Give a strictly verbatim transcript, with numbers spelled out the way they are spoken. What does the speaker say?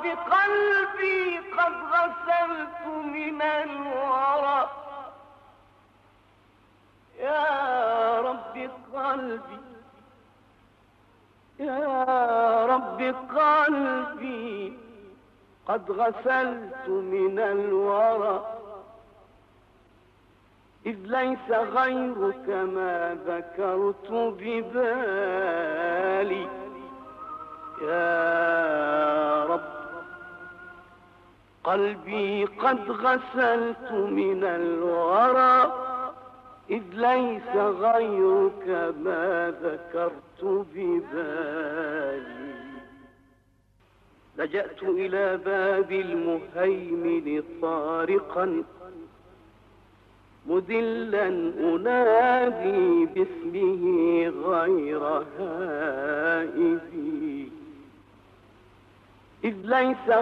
رب قلبي قد غسلت من الورى، يا رب قلبي يا رب قلبي قد غسلت من الورى، إذ ليس غيرك ما ذكرت ببالي، يا رب قلبي قد غسلت من الورى، إذ ليس غيرك ما ذكرت ببالي. لجأت إلى باب المهيمن طارقا مذلا أنادي باسمه غير هائبي، إذ ليس